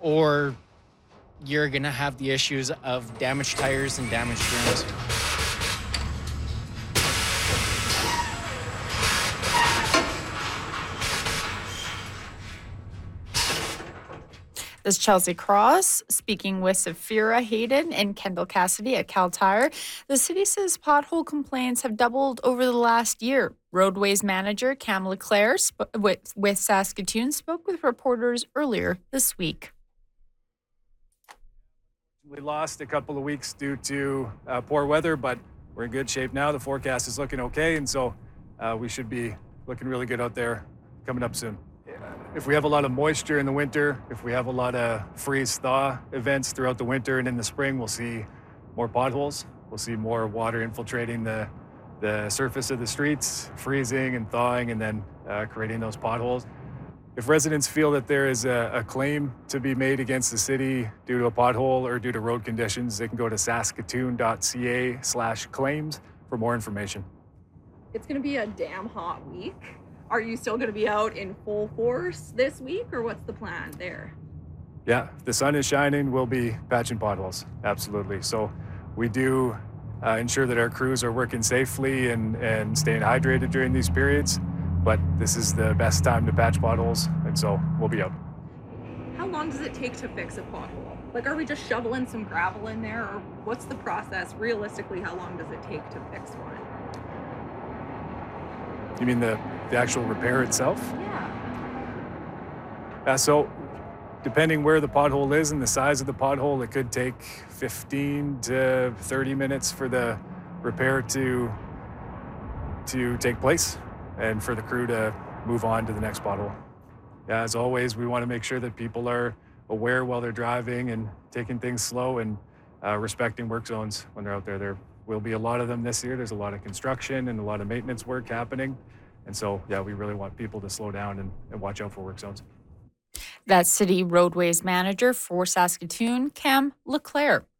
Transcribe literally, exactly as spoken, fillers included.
or you're going to have the issues of damaged tires and damaged rims. This is Chelsea Cross speaking with Sapphira Hayden and Kendall Cassidy at Cal Tire. The city says pothole complaints have doubled over the last year. Roadways manager Cam Leclerc sp- with, with Saskatoon spoke with reporters earlier this week. We lost a couple of weeks due to uh, poor weather, but we're in good shape now. The forecast is looking okay, and so uh, we should be looking really good out there coming up soon. If we have a lot of moisture in the winter, if we have a lot of freeze-thaw events throughout the winter and in the spring, we'll see more potholes. We'll see more water infiltrating the, the surface of the streets, freezing and thawing, and then uh, creating those potholes. If residents feel that there is a, a claim to be made against the city due to a pothole or due to road conditions, they can go to saskatoon.ca slash claims for more information. It's going to be a damn hot week. Are you still going to be out in full force this week, or what's the plan there? Yeah, if the sun is shining, we'll be patching potholes, absolutely. So we do uh, ensure that our crews are working safely and, and staying hydrated during these periods, but this is the best time to patch potholes, and so we'll be out. How long does it take to fix a pothole? Like, are we just shoveling some gravel in there, or what's the process? Realistically, how long does it take to fix one? You mean the, the actual repair itself? Yeah. Uh, so depending where the pothole is and the size of the pothole, it could take fifteen to thirty minutes for the repair to, to take place and for the crew to move on to the next pothole. Yeah, as always, we want to make sure that people are aware while they're driving and taking things slow and uh, respecting work zones when they're out there. There will be a lot of them this year. There's a lot of construction and a lot of maintenance work happening. And so, yeah, we really want people to slow down and, and watch out for work zones. That's City Roadways Manager for Saskatoon, Cam Leclerc.